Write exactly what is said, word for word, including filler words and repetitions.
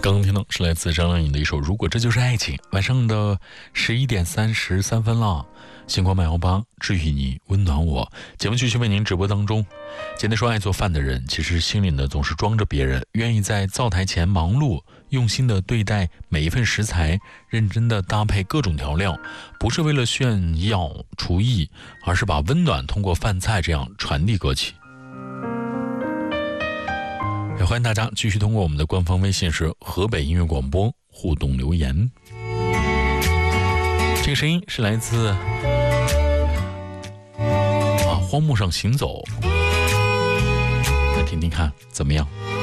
刚刚听到是来自张靓颖的一首《如果这就是爱情》。晚上的十一点三十三分了，星光慢摇吧，治愈你，温暖我。节目继续为您直播当中。今天说爱做饭的人，其实心里呢总是装着别人，愿意在灶台前忙碌，用心的对待每一份食材，认真的搭配各种调料，不是为了炫耀厨艺，而是把温暖通过饭菜这样传递过去。也欢迎大家继续通过我们的官方微信是河北音乐广播互动留言。这个声音是来自啊荒漠上行走，来听听看怎么样。